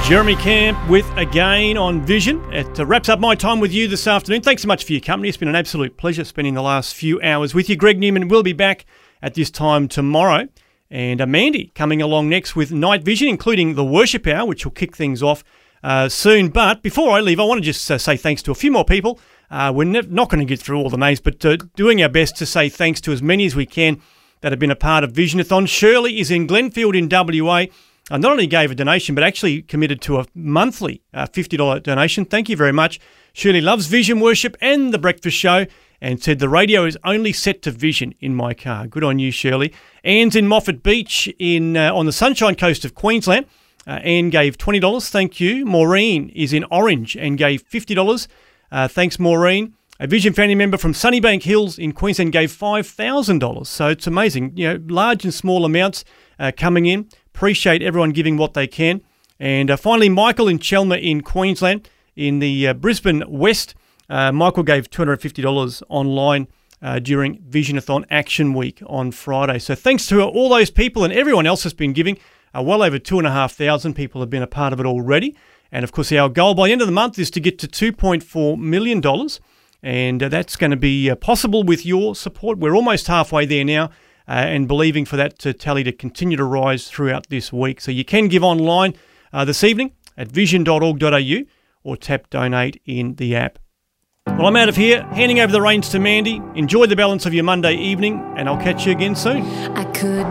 Jeremy Camp with Again on Vision. It wraps up my time with you this afternoon. Thanks so much for your company. It's been an absolute pleasure spending the last few hours with you. Greg Newman will be back at this time tomorrow. And Mandy coming along next with Night Vision, including the Worship Hour, which will kick things off soon. But before I leave, I want to just say thanks to a few more people. We're not going to get through all the names, but doing our best to say thanks to as many as we can that have been a part of Visionathon. Shirley is in Glenfield in WA. Not only gave a donation, but actually committed to a monthly $50 donation. Thank you very much. Shirley loves Vision Worship and The Breakfast Show and said the radio is only set to Vision in my car. Good on you, Shirley. Anne's in Moffat Beach on the Sunshine Coast of Queensland. Anne gave $20. Thank you. Maureen is in Orange and gave $50. Thanks, Maureen. A Vision family member from Sunnybank Hills in Queensland gave $5,000. So it's amazing. Large and small amounts coming in. Appreciate everyone giving what they can. And finally, Michael in Chelmer in Queensland in the Brisbane West. Michael gave $250 online during Visionathon Action Week on Friday. So thanks to all those people and everyone else that's been giving. Well over 2,500 people have been a part of it already. And of course, our goal by the end of the month is to get to $2.4 million. And that's going to be possible with your support. We're almost halfway there now. And believing for that tally to continue to rise throughout this week. So you can give online this evening at vision.org.au or tap donate in the app. Well, I'm out of here, handing over the reins to Mandy. Enjoy the balance of your Monday evening, and I'll catch you again soon. I could